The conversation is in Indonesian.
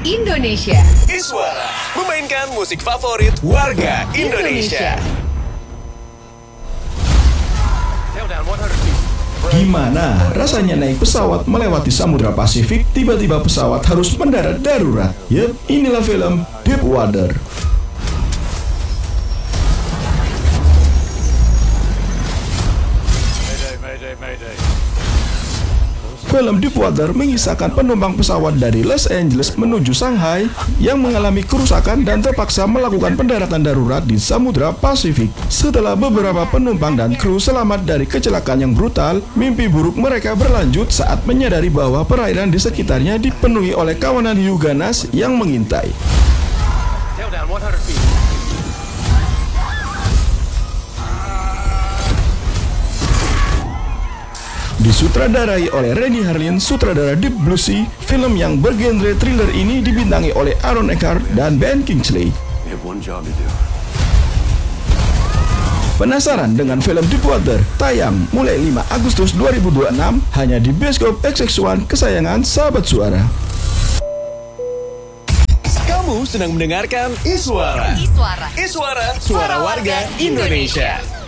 Indonesia. Iswara memainkan musik favorit warga Indonesia. Gimana rasanya naik pesawat melewati Samudra Pasifik, tiba-tiba pesawat harus mendarat darurat? Yep, inilah film Deep Water. Film Deep Water mengisahkan penumpang pesawat dari Los Angeles menuju Shanghai yang mengalami kerusakan dan terpaksa melakukan pendaratan darurat di Samudra Pasifik. Setelah beberapa penumpang dan kru selamat dari kecelakaan yang brutal, mimpi buruk mereka berlanjut saat menyadari bahwa perairan di sekitarnya dipenuhi oleh kawanan hiu ganas yang mengintai. Disutradarai oleh Renny Harlin, sutradara Deep Blue Sea, film yang bergenre thriller ini dibintangi oleh Aaron Eckhart dan Ben Kingsley. Penasaran dengan film Deep Water? Tayang mulai 5 Agustus 2026 hanya di bioskop XX1 kesayangan sahabat suara. Kamu sedang mendengarkan Iswara. Iswara. Iswara, suara warga Indonesia.